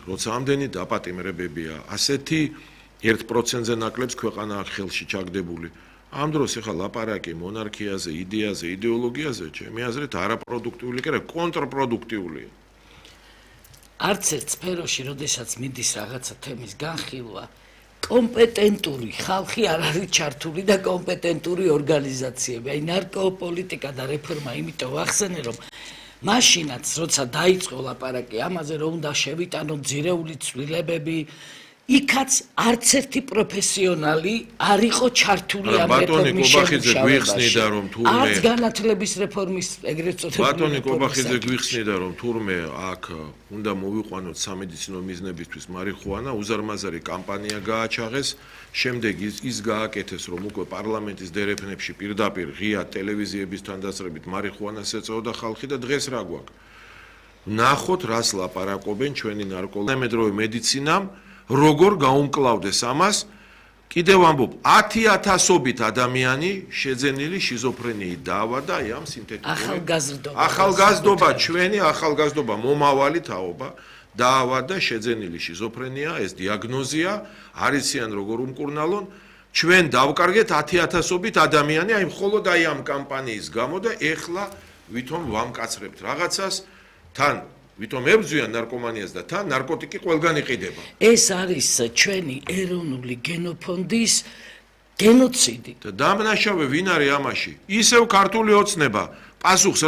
როცა ამდენი დაპატიმრებებია, ასეთი 1%-ზე ნაკლებს ქვეყანა ხელში ჩაგდებული. ამ დროს ეხლა ლაპარაკი მონარქიაზე, იდეაზე, იდეოლოგიაზე, ჩემი აზრით არაპროდუქტიული კი არა, კონტრპროდუქტიულია. არც ერთ სფეროში, როდესაც მიდის რაღაცა თემის განხილვა, კომპეტენტური ხალხი არ არის ჩართული და კომპეტენტური ორგანიზაციები. აი ნარკოპოლიტიკა და რეფორმა იმიტომ ვახსენე, რომ მაშინაც, როცა დაიწყო ლაპარაკი ამაზე, რომ უნდა შევიტანოთ ძირეული ცვლილებები, იქაც არც ერთი პროფესიონალი არ იყო ჩართული ამ რეფორმის შემუშავებაში. არც განათლების რეფორმის ეგრეთ წოდებული ბატონი კობახიძე გვიხსნიდა, რომ თურმე აქ უნდა მოვიყვანოთ სამედიცინო მიზნებისთვის მარიხუანა, უზარმაზარი კამპანია გააჩაღეს, შემდეგ ის გააკეთეს, რომ უკვე პარლამენტის დერეფნებში პირდაპირ ღია ტელევიზიების თანდასწრებით მარიხუანას ეწეოდა ხალხი და დღეს რა გვაქვს. ნახოთ, რას ლაპარაკობენ ჩვენი ნარკოლოგიამდროვე მედიცინამ, როგორ გაუმკლავდეს ამას, კიდევ ამბობ, 10,000-ობით ადამიანი შეძენილი შიზოფრენიით დაავადდა აი ამ სინთეტიკური ახალგაზრდობა, ჩვენი ახალგაზრდობა, მომავალი თაობა დაავადდა შეძენილი შიზოფრენია, ეს დიაგნოზია, არიციან როგორ უმკურნალონ, ჩვენ დავკარგეთ 10,000-ობით ადამიანი, აი მხოლოდ აი ამ კამპანიის გამო და ეხლა ვითომ ვამკაცრებთ რაღაცას, თან ვითომ ებრძვიან ნარკომანიას და თან ნარკოტიკი ყველგან იყიდება. ეს არის ჩვენი ეროვნული გენოფონდის გენოციდი. და დამნაშავე ვინ არის ამაში? ისევ ქართული ოცნება, პასუხს